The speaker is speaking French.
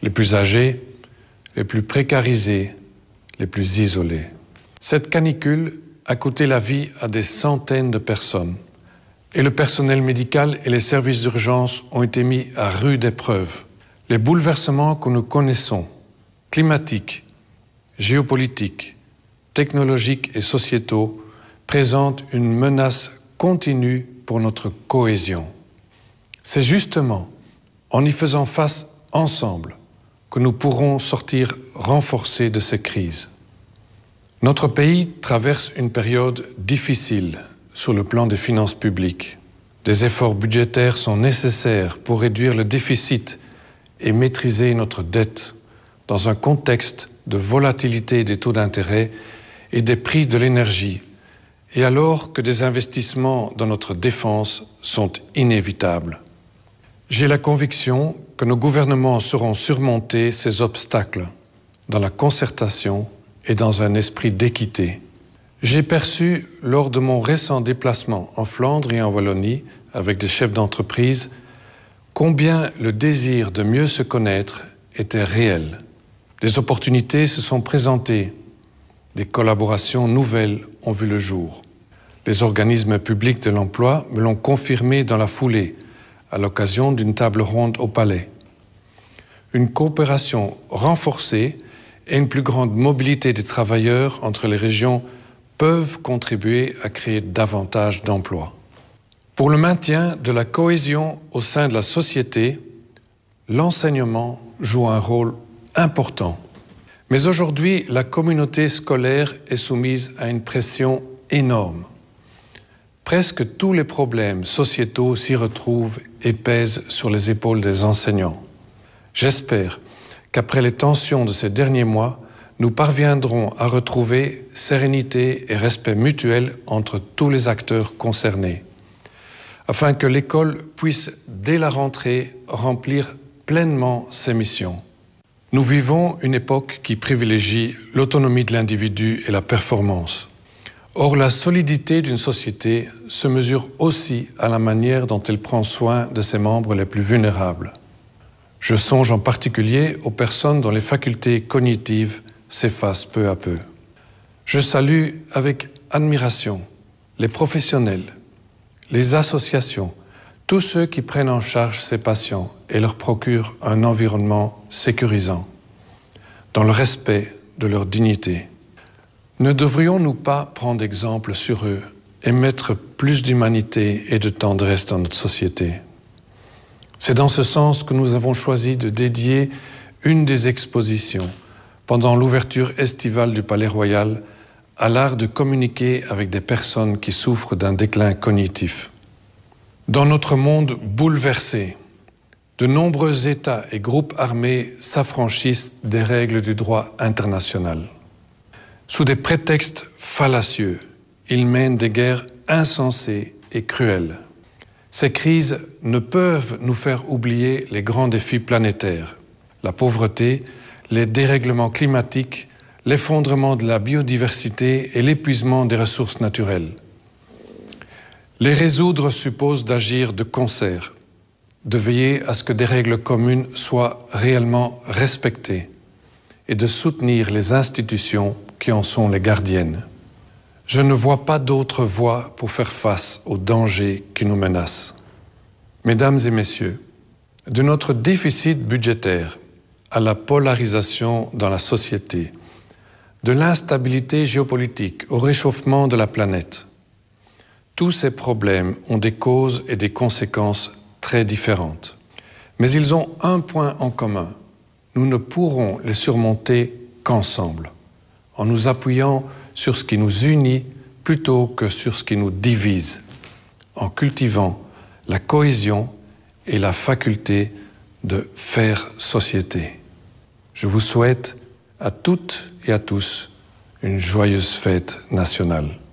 les plus âgés, les plus précarisés, les plus isolés. Cette canicule a coûté la vie à des centaines de personnes et le personnel médical et les services d'urgence ont été mis à rude épreuve. Les bouleversements que nous connaissons, climatiques, géopolitiques, technologiques et sociétaux, présentent une menace continue pour notre cohésion. C'est justement en y faisant face ensemble que nous pourrons sortir renforcés de ces crises. Notre pays traverse une période difficile sur le plan des finances publiques. Des efforts budgétaires sont nécessaires pour réduire le déficit et maîtriser notre dette dans un contexte de volatilité des taux d'intérêt et des prix de l'énergie, et alors que des investissements dans notre défense sont inévitables. J'ai la conviction que nos gouvernements sauront surmonter ces obstacles dans la concertation et dans un esprit d'équité. J'ai perçu, lors de mon récent déplacement en Flandre et en Wallonie avec des chefs d'entreprise, combien le désir de mieux se connaître était réel. Des opportunités se sont présentées, des collaborations nouvelles ont vu le jour. Les organismes publics de l'emploi me l'ont confirmé dans la foulée, à l'occasion d'une table ronde au Palais. Une coopération renforcée et une plus grande mobilité des travailleurs entre les régions peuvent contribuer à créer davantage d'emplois. Pour le maintien de la cohésion au sein de la société, l'enseignement joue un rôle important. Mais aujourd'hui, la communauté scolaire est soumise à une pression énorme. Presque tous les problèmes sociétaux s'y retrouvent et pèsent sur les épaules des enseignants. J'espère qu'après les tensions de ces derniers mois, nous parviendrons à retrouver sérénité et respect mutuel entre tous les acteurs concernés, afin que l'école puisse, dès la rentrée, remplir pleinement ses missions. Nous vivons une époque qui privilégie l'autonomie de l'individu et la performance. Or, la solidité d'une société se mesure aussi à la manière dont elle prend soin de ses membres les plus vulnérables. Je songe en particulier aux personnes dont les facultés cognitives s'effacent peu à peu. Je salue avec admiration les professionnels, les associations, tous ceux qui prennent en charge ces patients et leur procurent un environnement sécurisant, dans le respect de leur dignité. Ne devrions-nous pas prendre exemple sur eux et mettre plus d'humanité et de tendresse dans notre société? C'est dans ce sens que nous avons choisi de dédier une des expositions pendant l'ouverture estivale du Palais Royal à l'art de communiquer avec des personnes qui souffrent d'un déclin cognitif. Dans notre monde bouleversé, de nombreux États et groupes armés s'affranchissent des règles du droit international. Sous des prétextes fallacieux, ils mènent des guerres insensées et cruelles. Ces crises ne peuvent nous faire oublier les grands défis planétaires, la pauvreté, les dérèglements climatiques, l'effondrement de la biodiversité et l'épuisement des ressources naturelles. Les résoudre suppose d'agir de concert, de veiller à ce que des règles communes soient réellement respectées et de soutenir les institutions qui en sont les gardiennes. Je ne vois pas d'autre voie pour faire face aux dangers qui nous menacent. Mesdames et messieurs, de notre déficit budgétaire à la polarisation dans la société, de l'instabilité géopolitique au réchauffement de la planète, tous ces problèmes ont des causes et des conséquences très différentes. Mais ils ont un point en commun. Nous ne pourrons les surmonter qu'ensemble, en nous appuyant sur ce qui nous unit plutôt que sur ce qui nous divise, en cultivant la cohésion et la faculté de faire société. Je vous souhaite à toutes et à tous une joyeuse fête nationale.